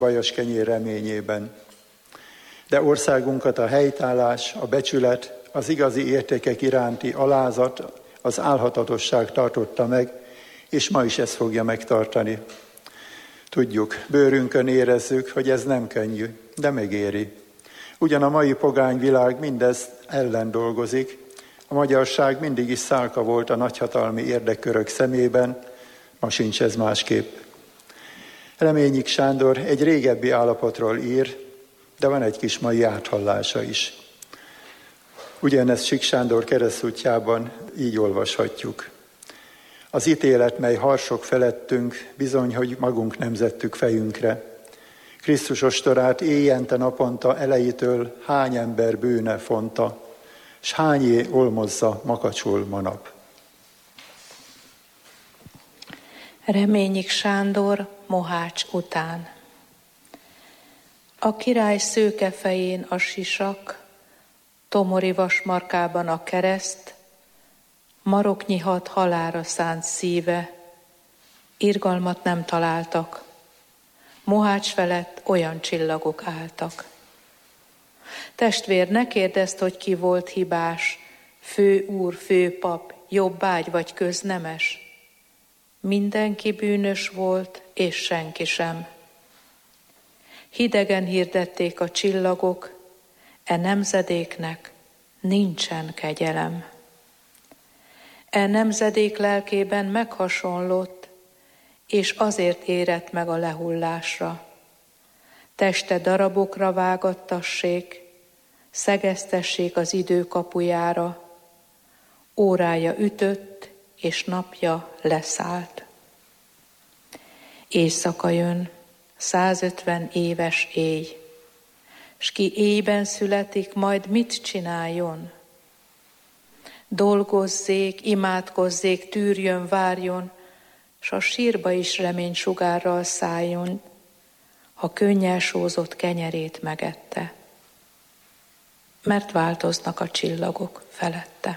vajas kenyér reményében. De országunkat a helytállás, a becsület, az igazi értékek iránti alázat, az álhatatosság tartotta meg, és ma is ezt fogja megtartani. Tudjuk, bőrünkön érezzük, hogy ez nem könnyű, de megéri. Ugyan a mai pogány világ mindez ellen dolgozik, a magyarság mindig is szálka volt a nagyhatalmi érdekkörök szemében, ma sincs ez másképp. Reményik Sándor egy régebbi állapotról ír, de van egy kis mai áthallása is. Ugyanezt Sík Sándor keresztútjában így olvashatjuk. Az ítélet, mely harsog felettünk, bizony, hogy magunk nemzettük fejünkre. Krisztus ostorát éjjente naponta elejétől hány ember bűne fonta, s hányé olmozza makacsul manap. Reményik Sándor Mohács után. A király szőke fején a sisak, tomori vasmarkában a kereszt, maroknyi hat halálra szánt szíve, irgalmat nem találtak, Mohács felett olyan csillagok álltak. Testvér, ne kérdezd, hogy ki volt hibás, főúr, főpap, jobbágy vagy köznemes. Mindenki bűnös volt, és senki sem. Hidegen hirdették a csillagok, e nemzedéknek nincsen kegyelem. E nemzedék lelkében meghasonlott, és azért érett meg a lehullásra. Teste darabokra vágattassék, szegeztessék az idő kapujára, órája ütött, és napja leszállt. Éjszaka jön, 150 éves éj, s ki éjben születik, majd mit csináljon? Dolgozzék, imádkozzék, tűrjön, várjon, s a sírba is reménysugárral szálljon, ha könnyel sózott kenyerét megette, mert változnak a csillagok felette.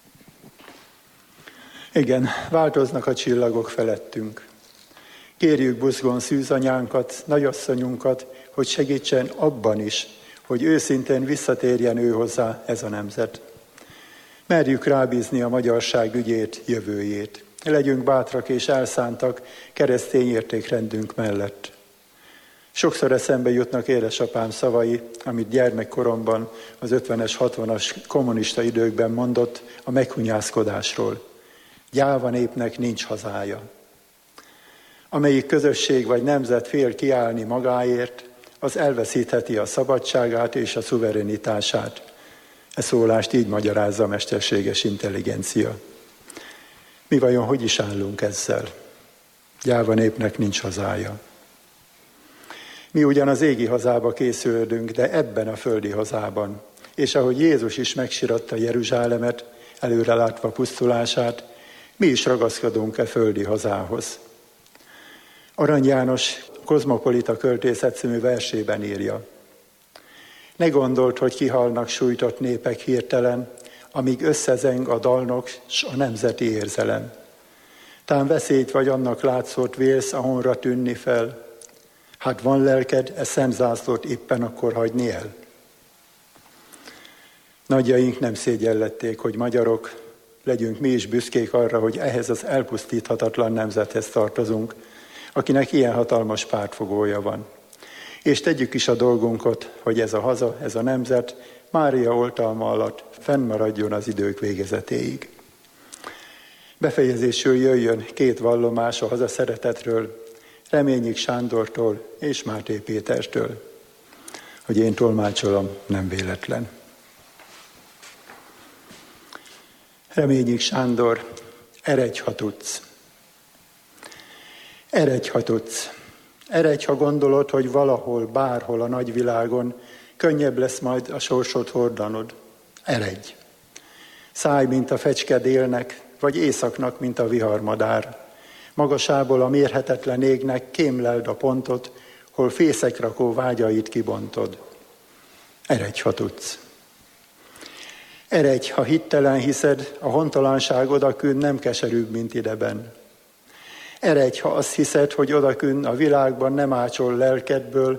Igen, változnak a csillagok felettünk. Kérjük buzgón szűzanyánkat, nagyasszonyunkat, hogy segítsen abban is, hogy őszintén visszatérjen ő hozzá ez a nemzet. Merjük rábízni a magyarság ügyét, jövőjét. Legyünk bátrak és elszántak keresztény értékrendünk mellett. Sokszor eszembe jutnak édesapám szavai, amit gyermekkoromban az 50-es, 60-as kommunista időkben mondott a meghunyászkodásról. Gyáva népnek nincs hazája. Amelyik közösség vagy nemzet fél kiállni magáért, az elveszítheti a szabadságát és a szuverenitását. E szólást így magyarázza a mesterséges intelligencia. Mi vajon hogy is állunk ezzel? Gyáva népnek nincs hazája. Mi ugyan az égi hazába készülődünk, de ebben a földi hazában. És ahogy Jézus is megsiratta Jeruzsálemet, előre látva pusztulását, mi is ragaszkodunk e földi hazához. Arany János Kozmopolita költészet című versében írja: Ne gondold, hogy kihalnak sújtott népek hirtelen, amíg összezeng a dalnok s a nemzeti érzelem. Tán veszélyt vagy annak látszót vélsz a honra tűnni fel, hát van lelked e szemzászlót éppen akkor hagyni el. Nagyjaink nem szégyellették, hogy magyarok, legyünk mi is büszkék arra, hogy ehhez az elpusztíthatatlan nemzethez tartozunk, akinek ilyen hatalmas pártfogója van. És tegyük is a dolgunkat, hogy ez a haza, ez a nemzet Mária oltalma alatt fennmaradjon az idők végezetéig. Befejezésül jöjjön 2 vallomás a hazaszeretetről, Reményik Sándortól és Máté Pétertől. Hogy én tolmácsolom, nem véletlen. Reményik Sándor, eredj, ha tudsz. Eredj, ha tudsz. Eredj, ha gondolod, hogy valahol, bárhol a nagyvilágon könnyebb lesz majd a sorsot hordanod. Eredj. Szállj, mint a fecske délnek, vagy északnak, mint a viharmadár. Magasából a mérhetetlen égnek kémleld a pontot, hol fészekrakó vágyait kibontod. Eredj, ha tudsz. Eredj, ha hittelen hiszed, a hontalanság odakünt nem keserűbb, mint ideben. Eredj, ha azt hiszed, hogy odakünn a világban nem ácsol lelkedből,